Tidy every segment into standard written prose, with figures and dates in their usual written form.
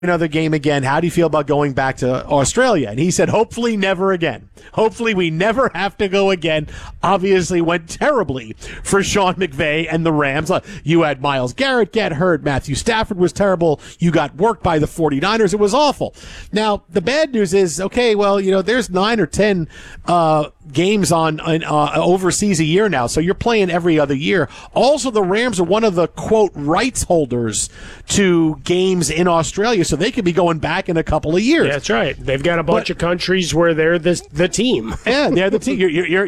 another game again. How do you feel about going back to Australia? And he said, hopefully never again. Hopefully we never have to go again. Obviously went terribly for Sean McVay and the Rams. You had Myles Garrett get hurt. Matthew Stafford was terrible. You got worked by the 49ers. It was awful. Now, the bad news is, okay, well, there's 9 or 10 games on overseas a year now, so you're playing every other year. Also, the Rams are one of the, quote, rights holders to games in Australia, so they could be going back in a couple of years. Yeah, that's right. They've got a bunch of countries where they're the team. Yeah, they're the team.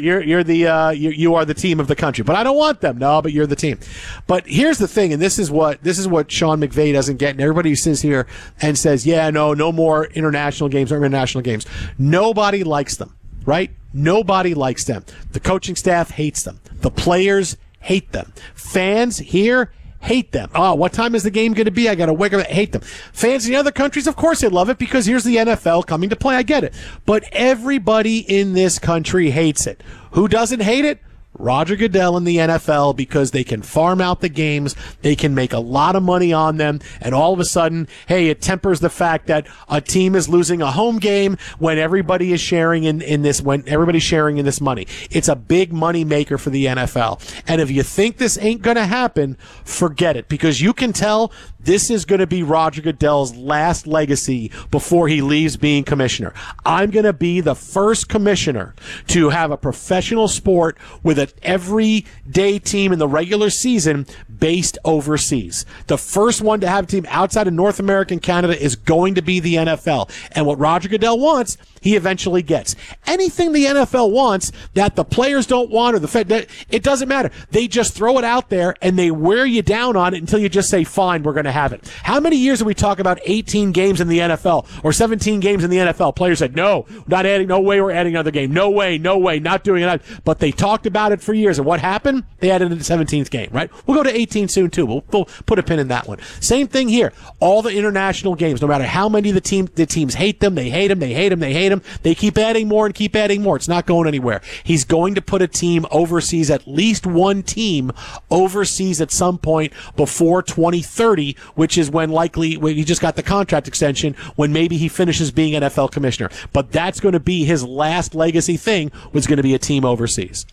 You are the team of the country. But I don't want them. No, but you're the team. But here's the thing, and this is what Sean McVay doesn't get, and everybody who sits here and says, yeah, no more international games or international games. Nobody likes them, right? Nobody likes them. The coaching staff hates them. The players hate them. Fans here hate them. Oh, what time is the game going to be? I got to wake up. Hate them. Fans in the other countries, of course they love it because here's the NFL coming to play. I get it. But everybody in this country hates it. Who doesn't hate it? Roger Goodell in the NFL, because they can farm out the games, they can make a lot of money on them, and all of a sudden, hey, it tempers the fact that a team is losing a home game when everybody is sharing when everybody's sharing in this money. It's a big money maker for the NFL. And if you think this ain't going to happen, forget it, because you can tell this is going to be Roger Goodell's last legacy before he leaves being commissioner. I'm going to be the first commissioner to have a professional sport with an everyday team in the regular season based overseas. The first one to have a team outside of North America and Canada is going to be the NFL. And what Roger Goodell wants, he eventually gets. Anything the NFL wants that the players don't want or the Fed, it doesn't matter. They just throw it out there and they wear you down on it until you just say, fine, we're going to have it. How many years have we talked about 18 games in the NFL or 17 games in the NFL? Players said, no, not adding, no way we're adding another game. No way, not doing it. But they talked about it for years. And what happened? They added the 17th game, right? We'll go to 18 soon too. We'll put a pin in that one. Same thing here. All the international games, no matter how many the teams hate them, they hate them, they hate them, they hate them. They keep adding more and keep adding more. It's not going anywhere. He's going to put a team overseas, at least one team overseas at some point before 2030, which is when he just got the contract extension, when maybe he finishes being NFL commissioner. But that's going to be his last legacy thing, was going to be a team overseas.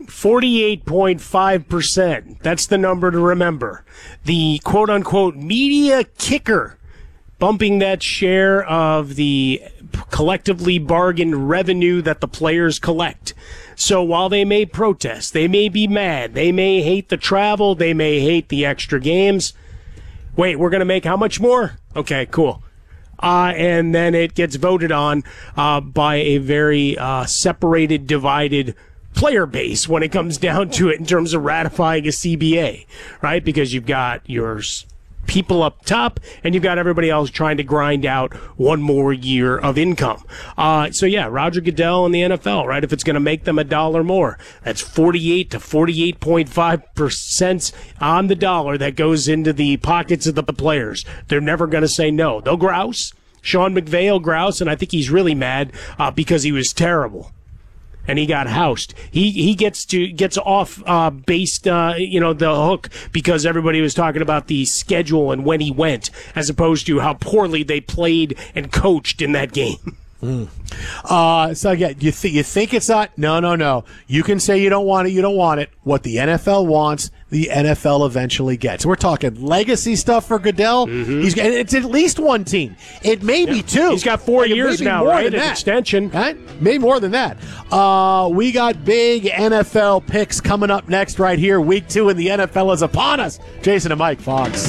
48.5%. That's the number to remember. The quote-unquote media kicker, bumping that share of the collectively bargained revenue that the players collect. So while they may protest, they may be mad, they may hate the travel, they may hate the extra games. Wait, we're going to make how much more? Okay, cool. And then it gets voted on by a very separated, divided player base when it comes down to it in terms of ratifying a CBA, right? Because you've got your people up top and you've got everybody else trying to grind out one more year of income. So yeah, Roger Goodell in the NFL, right? If it's going to make them $1 more, that's 48 to 48.5% on the dollar that goes into the pockets of the players. They're never going to say no. They'll grouse. Sean McVay will grouse, and I think he's really mad because he was terrible. And he got housed. He gets off based the hook because everybody was talking about the schedule and when he went, as opposed to how poorly they played and coached in that game. So again, you think it's not? No. You can say you don't want it. You don't want it. What the NFL wants, the NFL eventually gets. We're talking legacy stuff for Goodell. Mm-hmm. It's at least one team. It may be two. He's got 4 years now, right? An extension. Right? Maybe more than that. We got big NFL picks coming up next right here. Week 2 in the NFL is upon us. Jason and Mike Fox.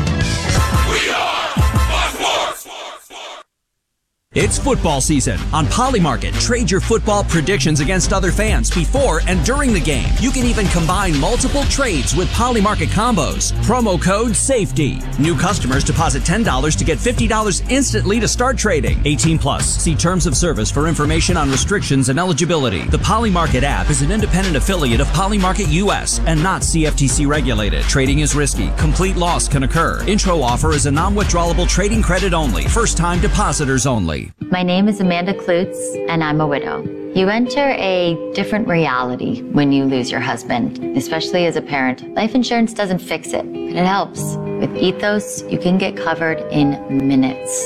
It's football season. On Polymarket, trade your football predictions against other fans before and during the game. You can even combine multiple trades with Polymarket combos. Promo code SAFETY. New customers deposit $10 to get $50 instantly to start trading. 18 plus. See terms of service for information on restrictions and eligibility. The Polymarket app is an independent affiliate of Polymarket US and not CFTC regulated. Trading is risky. Complete loss can occur. Intro offer is a non-withdrawable trading credit only. First-time depositors only. My name is Amanda Klutz, and I'm a widow. You enter a different reality when you lose your husband, especially as a parent. Life insurance doesn't fix it, but it helps. With Ethos, you can get covered in minutes.